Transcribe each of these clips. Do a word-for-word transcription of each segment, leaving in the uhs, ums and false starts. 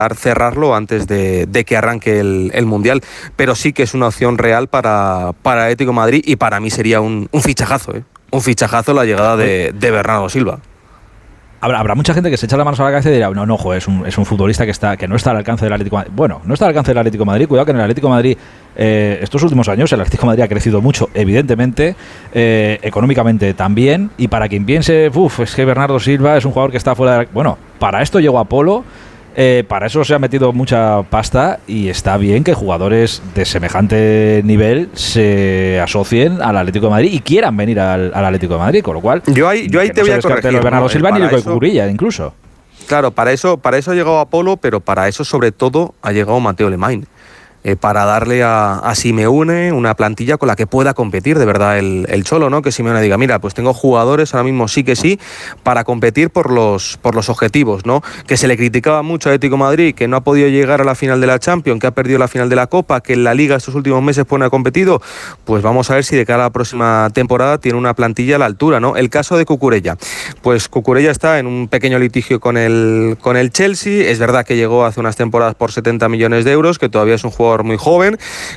cerrarlo antes de, de que arranque el, el Mundial, pero sí que es una opción real para, para el Atlético de Madrid y para mí sería un, un fichajazo, ¿eh? Un fichajazo la llegada de, de Bernardo Silva. Habrá, habrá mucha gente que se echa la mano a la cabeza y dirá, no, no, joder, es un, es un futbolista que está que no está al alcance del Atlético de Madrid. Bueno, no está al alcance del Atlético de Madrid. Cuidado que en el Atlético de Madrid, eh, estos últimos años, el Atlético de Madrid ha crecido mucho, evidentemente, eh, económicamente también. Y para quien piense, uff, es que Bernardo Silva es un jugador que está fuera de la... Bueno, para esto llegó Apolo. Eh, para eso se ha metido mucha pasta y está bien que jugadores de semejante nivel se asocien al Atlético de Madrid y quieran venir al, al Atlético de Madrid, con lo cual yo ahí, yo ahí te no voy a corregir, Bernardo ¿no? Silva Para ni de eso, Cucurella incluso. Claro, para eso, para eso ha llegado Apolo, pero para eso sobre todo ha llegado Mateo Lemay. Eh, para darle a, a Simeone una plantilla con la que pueda competir de verdad el, el Cholo, ¿no? Que Simeone diga, mira, pues tengo jugadores ahora mismo sí que sí para competir por los, por los objetivos, ¿no? Que se le criticaba mucho a Atlético de Madrid, que no ha podido llegar a la final de la Champions, que ha perdido la final de la Copa, que en la Liga estos últimos meses pues no ha competido, pues vamos a ver si de cara a la próxima temporada tiene una plantilla a la altura, ¿no? El caso de Cucurella, pues Cucurella está en un pequeño litigio con el, con el Chelsea, es verdad que llegó hace unas temporadas por setenta millones de euros, que todavía es un jugador muy joven,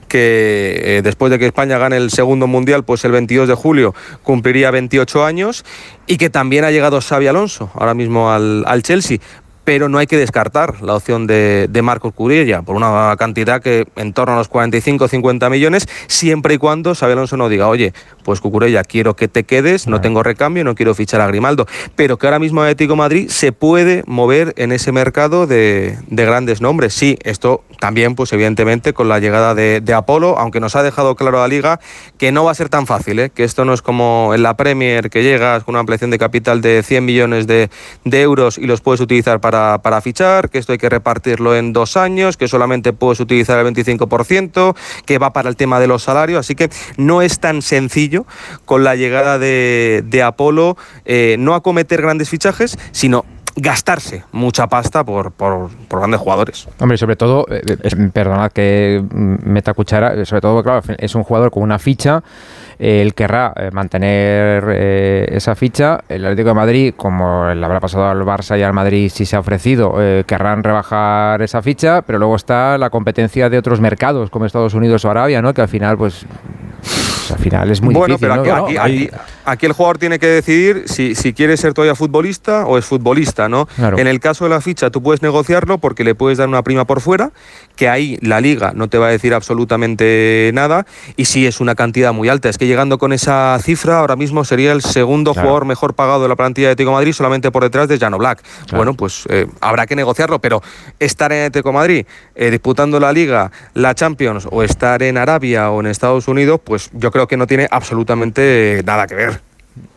que eh, después de que España gane el segundo mundial, pues el veintidós de julio cumpliría veintiocho años, y que también ha llegado Xabi Alonso ahora mismo al, al Chelsea. Pero no hay que descartar la opción de, de Marcos Cucurella por una cantidad que en torno a los cuarenta y cinco o cincuenta millones, siempre y cuando Xabi Alonso no diga, oye, pues Cucurella, quiero que te quedes, no tengo recambio, no quiero fichar a Grimaldo, pero que ahora mismo Atlético de Madrid se puede mover en ese mercado de, de grandes nombres. Sí, esto también, pues evidentemente, con la llegada de, de Apolo, aunque nos ha dejado claro la Liga que no va a ser tan fácil, ¿eh? Que esto no es como en la Premier, que llegas con una ampliación de capital de cien millones de, de euros y los puedes utilizar para Para, para fichar, que esto hay que repartirlo en dos años, que solamente puedes utilizar el veinticinco por ciento, que va para el tema de los salarios, así que no es tan sencillo con la llegada de, de Apolo eh, no acometer grandes fichajes, sino gastarse mucha pasta por, por, por grandes jugadores. Hombre, sobre todo, eh, perdonad que meta cuchara, sobre todo, claro, es un jugador con una ficha. Él querrá eh, mantener eh, esa ficha. El Atlético de Madrid, como le habrá pasado al Barça y al Madrid si se ha ofrecido, eh, querrán rebajar esa ficha, pero luego está la competencia de otros mercados como Estados Unidos o Arabia, ¿no? Que al final, pues, pues al final es muy bueno, difícil. Bueno, pero aquí, ¿no? aquí, aquí, aquí el jugador tiene que decidir si, si quiere ser todavía futbolista o es futbolista, ¿no? Claro. En el caso de la ficha tú puedes negociarlo porque le puedes dar una prima por fuera, que ahí la Liga no te va a decir absolutamente nada, y sí es una cantidad muy alta. Es que llegando con esa cifra, ahora mismo sería el segundo claro. jugador mejor pagado de la plantilla de Atlético de Madrid, solamente por detrás de Jan Oblak. Claro. Bueno, pues eh, habrá que negociarlo, pero estar en Atlético de Madrid eh, disputando la Liga, la Champions, o estar en Arabia o en Estados Unidos, pues yo creo que no tiene absolutamente nada que ver.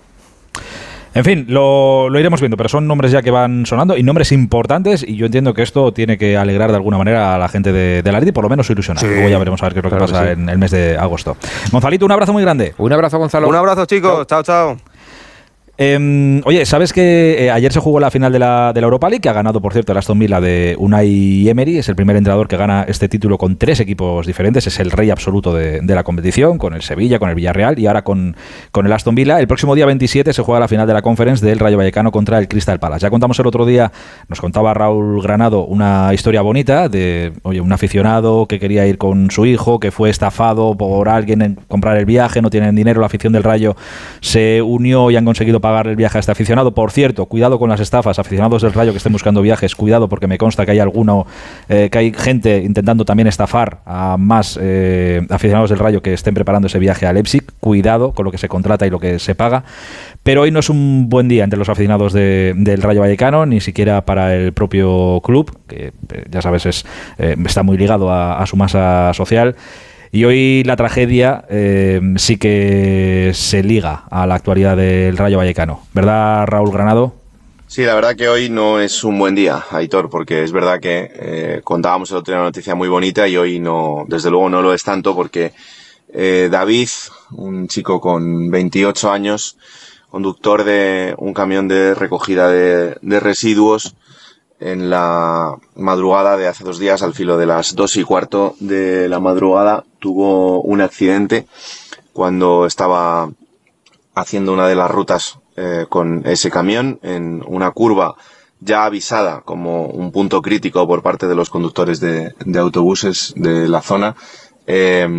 En fin, lo, lo iremos viendo, pero son nombres ya que van sonando y nombres importantes, y yo entiendo que esto tiene que alegrar de alguna manera a la gente de, de la Atleti, por lo menos ilusionar. Sí. Luego ya veremos a ver qué es lo que claro pasa que sí. en el mes de agosto. Gonzalito, un abrazo muy grande. Un abrazo, Gonzalo. Un abrazo, chicos. Chao, chao. chao. Eh, oye, ¿sabes que eh, ayer se jugó la final de la, de la Europa League, que ha ganado, por cierto, el Aston Villa de Unai Emery? Es el primer entrenador que gana este título con tres equipos diferentes, es el rey absoluto de, de la competición, con el Sevilla, con el Villarreal y ahora con, con el Aston Villa. El próximo día veintisiete se juega la final de la Conference del Rayo Vallecano contra el Crystal Palace. Ya contamos el otro día, nos contaba Raúl Granado una historia bonita de, oye, un aficionado que quería ir con su hijo, que fue estafado por alguien en comprar el viaje, no tienen dinero, la afición del Rayo se unió y han conseguido pagar el viaje a este aficionado. Por cierto, cuidado con las estafas, aficionados del Rayo que estén buscando viajes, cuidado, porque me consta que hay alguno, eh, que hay gente intentando también estafar a más eh, aficionados del Rayo que estén preparando ese viaje a Leipzig. Cuidado con lo que se contrata y lo que se paga. Pero hoy no es un buen día entre los aficionados de, del Rayo Vallecano, ni siquiera para el propio club, que eh, ya sabes, es, eh, está muy ligado a, a su masa social. Y hoy la tragedia eh, sí que se liga a la actualidad del Rayo Vallecano. ¿Verdad, Raúl Granado? Sí, la verdad que hoy no es un buen día, Aitor, porque es verdad que eh, contábamos el otro día una noticia muy bonita y hoy no, desde luego no lo es tanto, porque eh, David, un chico con veintiocho años, conductor de un camión de recogida de, de residuos, en la madrugada de hace dos días, al filo de las dos y cuarto de la madrugada, tuvo un accidente cuando estaba haciendo una de las rutas eh, con ese camión en una curva ya avisada como un punto crítico por parte de los conductores de, de autobuses de la zona, eh,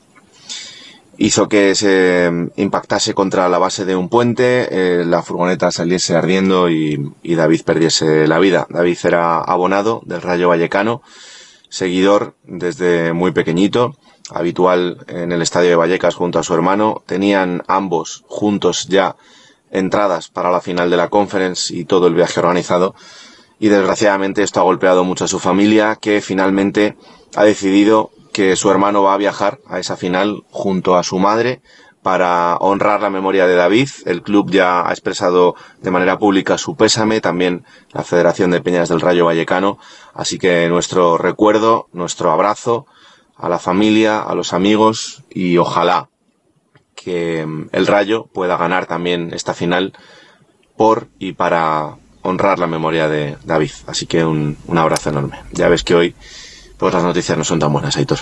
hizo que se impactase contra la base de un puente, eh, la furgoneta saliese ardiendo y, y David perdiese la vida. David era abonado del Rayo Vallecano, seguidor desde muy pequeñito, habitual en el estadio de Vallecas junto a su hermano. Tenían ambos juntos ya entradas para la final de la Conference y todo el viaje organizado, y desgraciadamente esto ha golpeado mucho a su familia, que finalmente ha decidido que su hermano va a viajar a esa final junto a su madre para honrar la memoria de David. El club ya ha expresado de manera pública su pésame, también la Federación de Peñas del Rayo Vallecano, así que nuestro recuerdo, nuestro abrazo a la familia, a los amigos, y ojalá que el Rayo pueda ganar también esta final por y para honrar la memoria de David. Así que un, un abrazo enorme. Ya ves que hoy pues las noticias no son tan buenas, Aitor.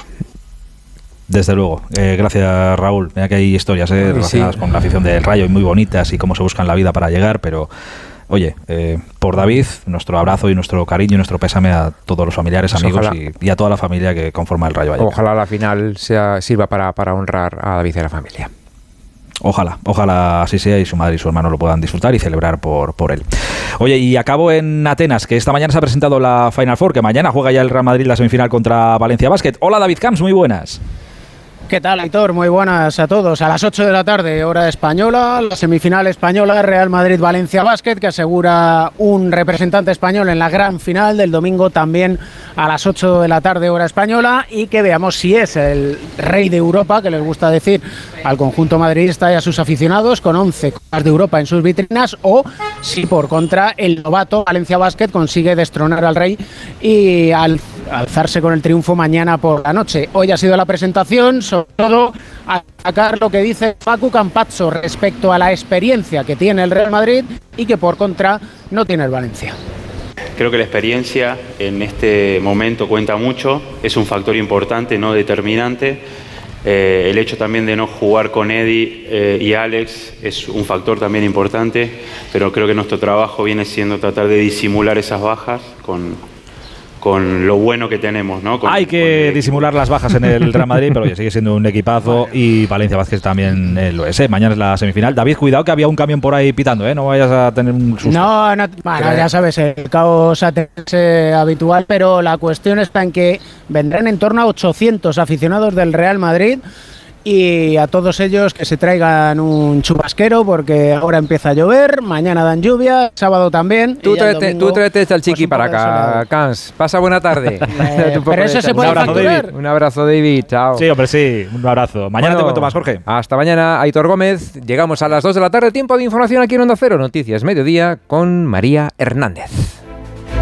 Desde luego. Eh, gracias, Raúl. Mira que hay historias eh, relacionadas sí. con la afición del Rayo y muy bonitas y cómo se buscan la vida para llegar, pero oye, eh, por David, nuestro abrazo y nuestro cariño y nuestro pésame a todos los familiares, pues amigos y, y a toda la familia que conforma el Rayo Vallecano. Ojalá la final sea, sirva para, para honrar a David y a la familia. Ojalá, ojalá así sea y su madre y su hermano lo puedan disfrutar y celebrar por, por él. Oye, y acabo en Atenas, que esta mañana se ha presentado la Final Four, que mañana juega ya el Real Madrid la semifinal contra Valencia Basket. Hola, David Camps, muy buenas. ¿Qué tal, Aitor? Muy buenas a todos. A las ocho de la tarde, hora española, la semifinal española, Real Madrid-Valencia Basket, que asegura un representante español en la gran final del domingo, también a las ocho de la tarde, hora española, y que veamos si es el rey de Europa, que les gusta decir al conjunto madridista y a sus aficionados, con once Copas de Europa en sus vitrinas, o si por contra el novato Valencia Basket consigue destronar al rey y al alzarse con el triunfo mañana por la noche. Hoy ha sido la presentación, sobre todo a sacar lo que dice Paco Campazzo respecto a la experiencia que tiene el Real Madrid y que por contra no tiene el Valencia. Creo que la experiencia en este momento cuenta mucho, es un factor importante, no determinante. Eh, el hecho también de no jugar con Eddie eh, y Alex es un factor también importante, pero creo que nuestro trabajo viene siendo tratar de disimular esas bajas con... con lo bueno que tenemos, ¿no? Con, Hay que disimular las bajas en el Real Madrid, pero oye, sigue siendo un equipazo y Valencia Vázquez también eh, lo es. ¿eh? Mañana es la semifinal. David, cuidado que había un camión por ahí pitando, ¿eh? No vayas a tener un susto. No, no bueno, ya sabes, el caos ateniense habitual, pero la cuestión está en que vendrán en torno a ochocientos aficionados del Real Madrid. Y a todos ellos que se traigan un chubasquero porque ahora empieza a llover, mañana dan lluvia, sábado también. Tú tráete, tú tráete al chiqui pues para acá, Cans. Pasa buena tarde. Eh, pero eso se puede facturar. Un abrazo, David. Chao. Sí, hombre, sí. Un abrazo. Mañana bueno, te cuento más, Jorge. Hasta mañana, Aitor Gómez. Llegamos a las dos de la tarde. Tiempo de información aquí en Onda Cero. Noticias Mediodía con María Hernández.